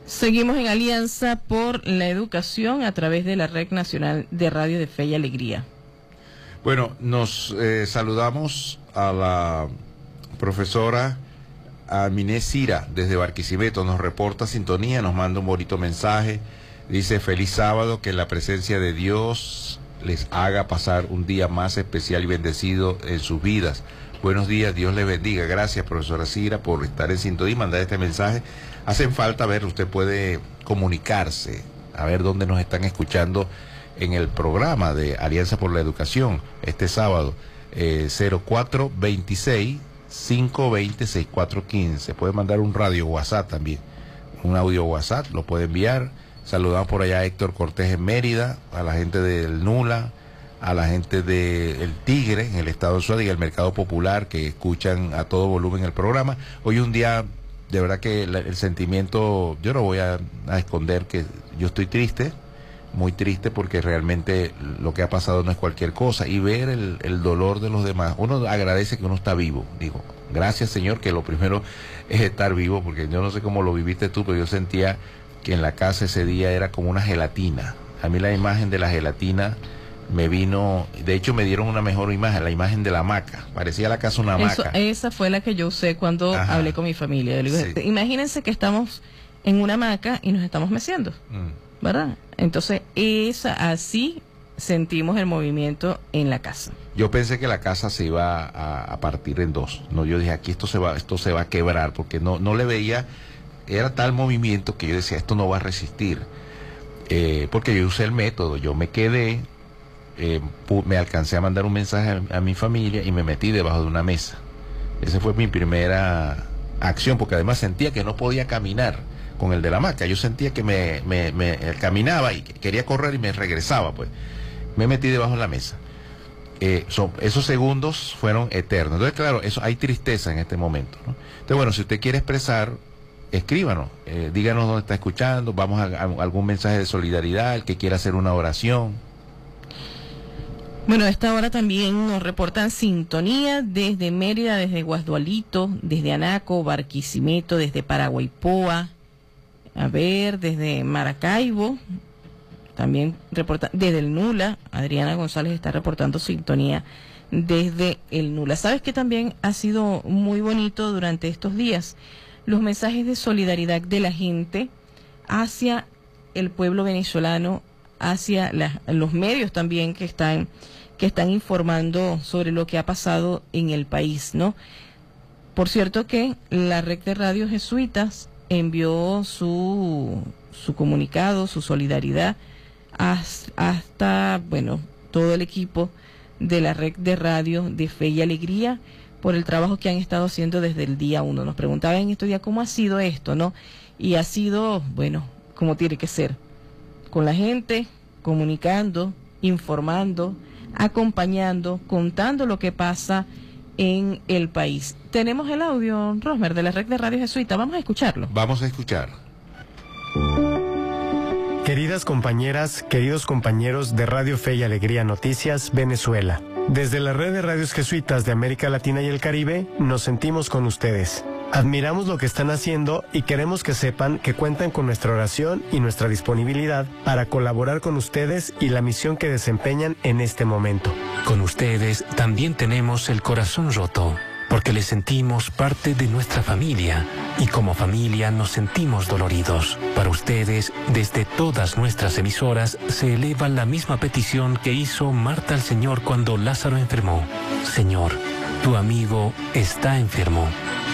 Seguimos en Alianza por la Educación a través de la Red Nacional de Radio de Fe y Alegría. Bueno, nos saludamos a la profesora Aminé Cira desde Barquisimeto. Nos reporta sintonía, nos manda un bonito mensaje. Dice: feliz sábado, que la presencia de Dios les haga pasar un día más especial y bendecido en sus vidas. Buenos días, Dios les bendiga. Gracias, profesora Cira, por estar en sintonía y mandar este mensaje. Hacen falta, a ver, usted puede comunicarse, a ver dónde nos están escuchando en el programa de Alianza por la Educación, este sábado, 0426-520-6415. Puede mandar un radio WhatsApp también, un audio WhatsApp, lo puede enviar. Saludamos por allá a Héctor Cortés en Mérida, a la gente del Nula, a la gente del Tigre en el estado de Suárez y el Mercado Popular, que escuchan a todo volumen el programa. Hoy un día, de verdad que el sentimiento, yo no voy a esconder que yo estoy triste, muy triste, porque realmente lo que ha pasado no es cualquier cosa, y ver el dolor de los demás, uno agradece que uno está vivo. Digo, gracias, Señor, que lo primero es estar vivo, porque yo no sé cómo lo viviste tú, pero yo sentía que en la casa ese día era como una gelatina. A mí la imagen de la gelatina me vino, de hecho me dieron una mejor imagen, la imagen de la hamaca, parecía la casa una hamaca. Esa fue la que yo usé cuando hablé con mi familia. Yo digo, sí, imagínense que estamos en una hamaca y nos estamos meciendo, ¿verdad? Entonces, así sentimos el movimiento en la casa. Yo pensé que la casa se iba a partir en dos. No, yo dije, aquí esto se va a quebrar, porque no le veía, era tal movimiento que yo decía, esto no va a resistir. Porque yo usé el método, yo me quedé, me alcancé a mandar un mensaje a mi familia y me metí debajo de una mesa. Esa fue mi primera acción, porque además sentía que no podía caminar con el de la hamaca. Yo sentía que me caminaba y quería correr y me regresaba, pues. Me metí debajo de la mesa. Esos segundos fueron eternos. Entonces, claro, hay tristeza en este momento, ¿no? Entonces, bueno, si usted quiere expresar, escríbanos, díganos dónde está escuchando, vamos a algún mensaje de solidaridad, el que quiera hacer una oración. Bueno, a esta hora también nos reportan sintonía desde Mérida, desde Guasdualito, desde Anaco, Barquisimeto, desde Paraguaypoa, desde Maracaibo, también reporta desde el Nula. Adriana González está reportando sintonía desde el Nula. ¿Sabes qué también ha sido muy bonito durante estos días? Los mensajes de solidaridad de la gente hacia el pueblo venezolano, hacia los medios también que están informando sobre lo que ha pasado en el país, ¿no? Por cierto que la Red de Radio Jesuitas envió su comunicado, su solidaridad hasta, bueno, todo el equipo de la Red de Radio de Fe y Alegría, por el trabajo que han estado haciendo desde el día 1. Nos preguntaban en estos días cómo ha sido esto, ¿no? Y ha sido, bueno, como tiene que ser, con la gente, comunicando, informando, acompañando, contando lo que pasa en el país. Tenemos el audio, Rosmer, de la Red de Radio Jesuita. Vamos a escucharlo. Vamos a escuchar. Queridas compañeras, queridos compañeros de Radio Fe y Alegría Noticias, Venezuela. Desde la Red de Radios Jesuitas de América Latina y el Caribe, nos sentimos con ustedes. Admiramos lo que están haciendo y queremos que sepan que cuentan con nuestra oración y nuestra disponibilidad para colaborar con ustedes y la misión que desempeñan en este momento. Con ustedes también tenemos el corazón roto, porque les sentimos parte de nuestra familia y como familia nos sentimos doloridos. Para ustedes, desde todas nuestras emisoras, se eleva la misma petición que hizo Marta al Señor cuando Lázaro enfermó. Señor, tu amigo está enfermo.